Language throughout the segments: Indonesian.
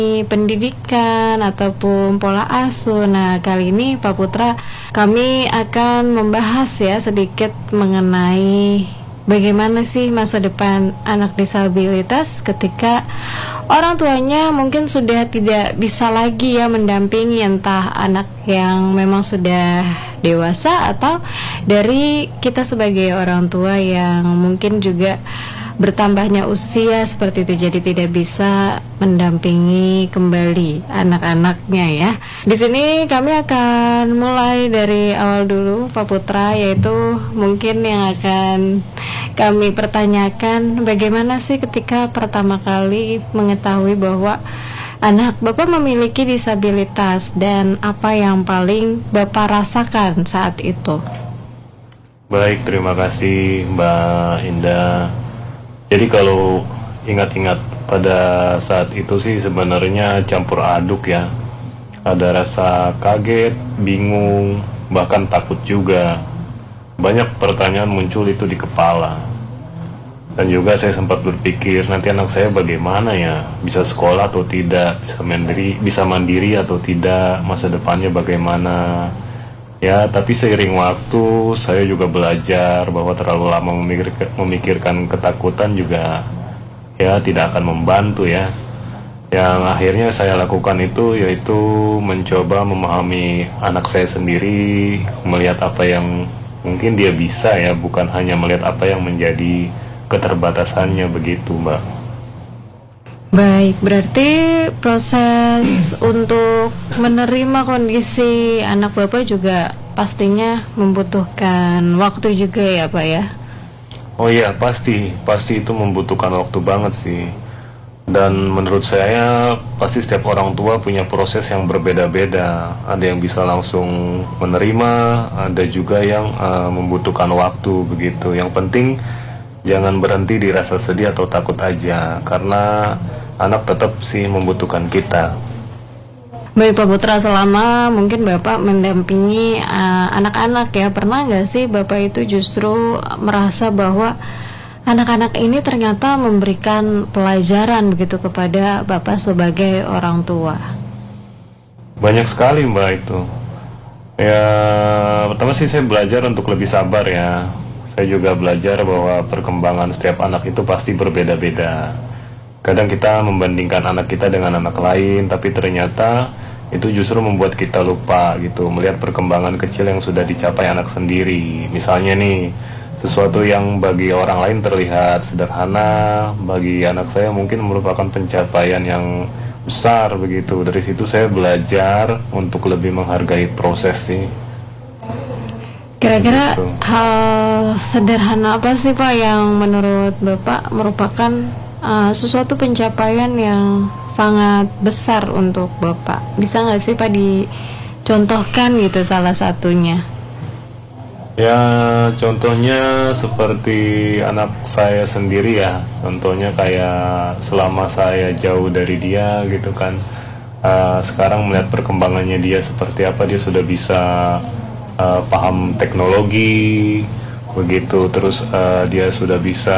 pendidikan ataupun pola asuh. Nah, kali ini Pak Putra, kami akan membahas ya sedikit mengenai bagaimana sih masa depan anak disabilitas ketika orang tuanya mungkin sudah tidak bisa lagi ya mendampingi, entah anak yang memang sudah dewasa atau dari kita sebagai orang tua yang mungkin juga bertambahnya usia seperti itu, jadi tidak bisa mendampingi kembali anak-anaknya ya. Di sini kami akan mulai dari awal dulu Pak Putra, yaitu mungkin yang akan kami pertanyakan, bagaimana sih ketika pertama kali mengetahui bahwa anak Bapak memiliki disabilitas dan apa yang paling Bapak rasakan saat itu? Baik, terima kasih Mbak Indah. Jadi kalau ingat-ingat pada saat itu sih sebenarnya campur aduk ya. Ada rasa kaget, bingung, bahkan takut juga. Banyak pertanyaan muncul itu di kepala. Dan juga saya sempat berpikir, nanti anak saya bagaimana ya? Bisa sekolah atau tidak? Bisa mandiri atau tidak? Masa depannya bagaimana? Ya, tapi seiring waktu saya juga belajar bahwa terlalu lama memikirkan ketakutan juga ya tidak akan membantu ya. Yang akhirnya saya lakukan itu yaitu mencoba memahami anak saya sendiri, melihat apa yang mungkin dia bisa ya, bukan hanya melihat apa yang menjadi keterbatasannya, begitu Mbak. Baik, berarti proses untuk menerima kondisi anak Bapak juga pastinya membutuhkan waktu juga ya Pak ya? Oh iya, pasti itu membutuhkan waktu banget sih. Dan menurut saya pasti setiap orang tua punya proses yang berbeda-beda. Ada yang bisa langsung menerima, ada juga yang membutuhkan waktu begitu. Yang penting jangan berhenti di rasa sedih atau takut aja, karena anak tetap sih membutuhkan kita. Baik Pak Putra, selama mungkin Bapak mendampingi anak-anak ya, pernah nggak sih Bapak itu justru merasa bahwa anak-anak ini ternyata memberikan pelajaran begitu kepada Bapak sebagai orang tua? Banyak sekali Mbak itu. Ya, pertama sih saya belajar untuk lebih sabar ya. Saya juga belajar bahwa perkembangan setiap anak itu pasti berbeda-beda. Kadang kita membandingkan anak kita dengan anak lain, tapi ternyata itu justru membuat kita lupa gitu, melihat perkembangan kecil yang sudah dicapai anak sendiri. Misalnya nih, sesuatu yang bagi orang lain terlihat sederhana, bagi anak saya mungkin merupakan pencapaian yang besar begitu. Dari situ saya belajar untuk lebih menghargai proses sih. Kira-kira Begitu. hal sederhana apa sih Pak yang menurut Bapak merupakan sesuatu pencapaian yang sangat besar untuk Bapak? Bisa nggak sih Pak dicontohkan gitu salah satunya? Ya, contohnya seperti anak saya sendiri ya. Contohnya kayak selama saya jauh dari dia gitu kan, sekarang melihat perkembangannya dia seperti apa. Dia sudah bisa paham teknologi begitu. Terus dia sudah bisa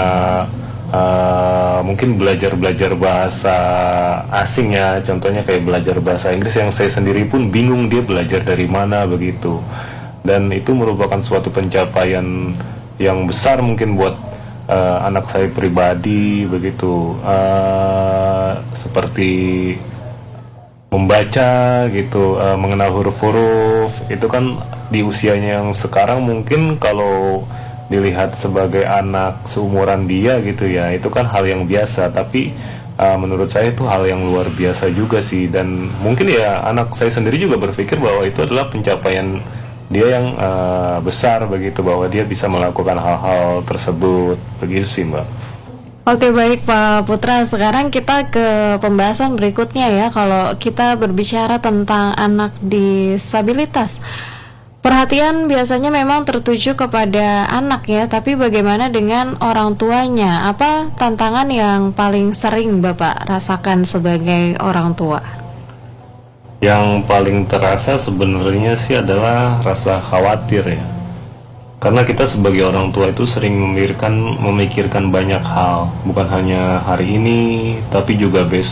mungkin belajar bahasa asing ya. Contohnya kayak belajar bahasa Inggris yang saya sendiri pun bingung dia belajar dari mana begitu. Dan itu merupakan suatu pencapaian yang besar mungkin buat anak saya pribadi begitu. Seperti membaca gitu, mengenal huruf-huruf. Itu kan di usianya yang sekarang mungkin kalau dilihat sebagai anak seumuran dia gitu ya, itu kan hal yang biasa. Tapi menurut saya itu hal yang luar biasa juga sih. Dan mungkin ya anak saya sendiri juga berpikir bahwa itu adalah pencapaian dia yang besar begitu, bahwa dia bisa melakukan hal-hal tersebut begitu sih Mbak. Oke, baik Pak Putra, sekarang kita ke pembahasan berikutnya ya. Kalau kita berbicara tentang anak disabilitas, perhatian biasanya memang tertuju kepada anak ya, tapi bagaimana dengan orang tuanya? Apa tantangan yang paling sering Bapak rasakan sebagai orang tua? Yang paling terasa sebenarnya sih adalah rasa khawatir ya. Karena kita sebagai orang tua itu sering memikirkan banyak hal, bukan hanya hari ini, tapi juga besok.